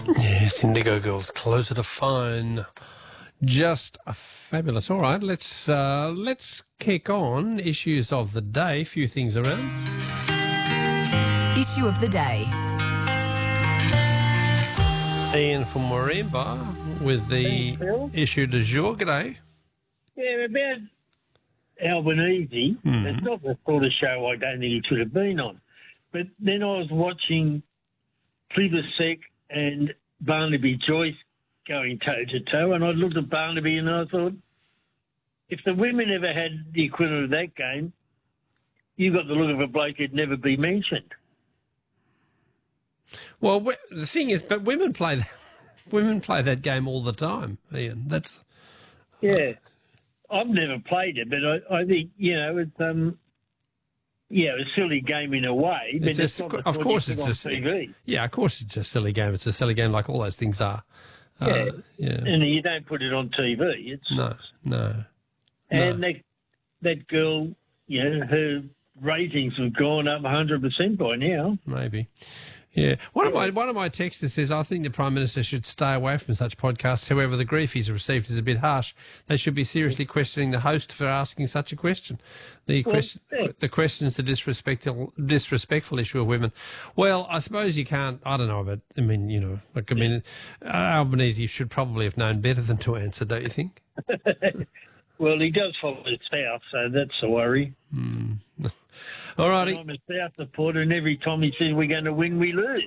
Yes, Indigo Girls, Closer to Fine. Just fabulous. All right, let's kick on. Issues of the day, few things around. Issue of the day. Ian from Morimba with the Thanks, Phil. issue du jour. G'day. Yeah, about Albanese. It's not the sort of show I don't think he should have been on. But then I was watching Plibersek and Barnaby Joyce going toe-to-toe, and I looked at Barnaby and I thought, if the women ever had the equivalent of that game, you got the look of a bloke who'd never be mentioned. Well, the thing is, but women play that game all the time, Ian. That's Yeah. I've never played it, but I think, it's a silly game in a way, but it's not the of sort course you put it's on a TV. Yeah, of course it's a silly game. It's a silly game like all those things are. Yeah. Yeah. And you don't put it on TV. It's No. And that girl, her ratings have gone up 100% by now. Maybe. Yeah. One of my texters says, I think the Prime Minister should stay away from such podcasts. However, the grief he's received is a bit harsh. They should be seriously questioning the host for asking such a question. The question's the disrespectful issue of women. Well, I suppose you can't, I don't know, but Albanese should probably have known better than to answer, don't you think? Well, he does follow the South, so that's a worry. All righty. I'm a South supporter, and every time he says we're going to win, we lose.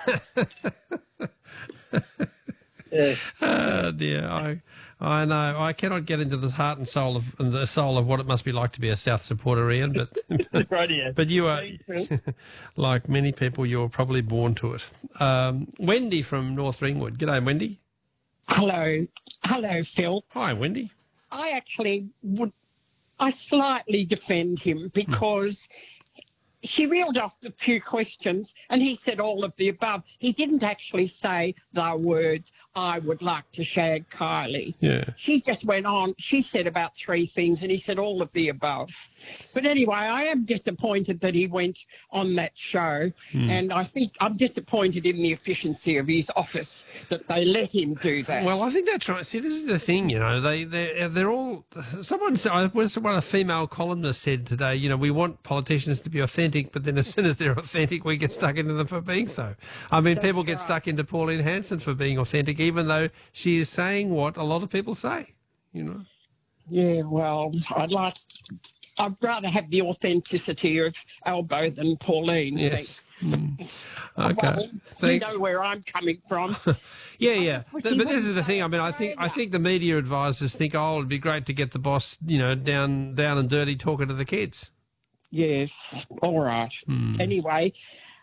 Oh dear, I know. I cannot get into the heart and soul of what it must be like to be a South supporter, Ian. But you are, like many people, you're probably born to it. Wendy from North Ringwood. G'day, Wendy. Hello, Phil. Hi, Wendy. I slightly defend him because she reeled off the few questions and he said all of the above. He didn't actually say the words, I would like to shag Kylie. Yeah. She just went on. She said about three things and he said all of the above. But anyway, I am disappointed that he went on that show and I think I'm disappointed in the efficiency of his office that they let him do that. Well, I think that's right. See, this is the thing, they're all. Someone said, one of the female columnists said today, we want politicians to be authentic, but then as soon as they're authentic, we get stuck into them for being so. I mean, people get stuck into Pauline Hanson for being authentic, even though she is saying what a lot of people say, Yeah, well, I'd rather have the authenticity of Albo than Pauline. Yes. Okay. Well, Thanks. you know where I'm coming from. Yeah. But this is the thing. I mean, I think the media advisors think, it'd be great to get the boss, down and dirty talking to the kids. Yes. All right. Anyway,